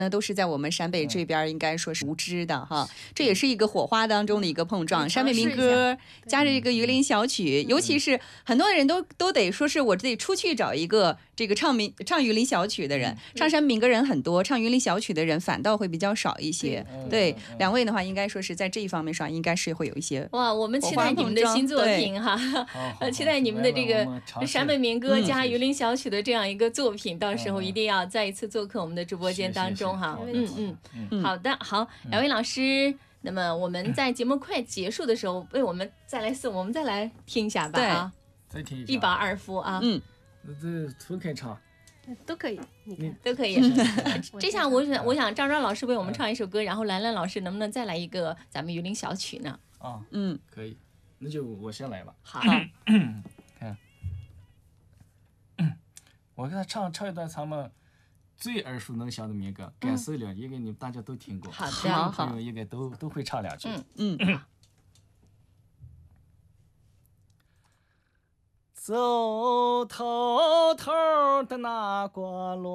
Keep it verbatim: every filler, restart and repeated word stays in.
那都是在我们陕北这边应该说是无知的哈，这也是一个火花当中的一个碰撞。陕北民歌加上这个榆林小曲，尤其是很多人都都得说是我得出去找一个这个唱民唱榆林小曲的人，唱陕北民歌人很多，唱榆林小曲的人反倒会比较少一些。对，两位的话应该说是在这一方面上应该是会有一些哇，我们期待你们的新作品哈，呃，期待你们的这个陕北民歌加榆林小曲的这样一个作品，到时候一定要再一次做客我们的直播间当中哈。嗯嗯。嗯，好的，好，两位老师，那么我们在节目快结束的时候，为我们再来送，我们再来听一下吧啊， 再听一下， 一把二胡啊， 嗯， 这分开唱都可以，你看都可以。这下我想，我想张张老师为我们唱一首歌，然后兰兰老师能不能再来一个咱们榆林小曲呢？ 啊， 嗯， 可以，那就我先来吧。 好， 看，我给他唱唱一段咱们最耳熟能详的民歌，感受了，应该你们大家都听过， 好的， 好，朋友应该都都会唱两句。 嗯嗯。 走透透的那过路。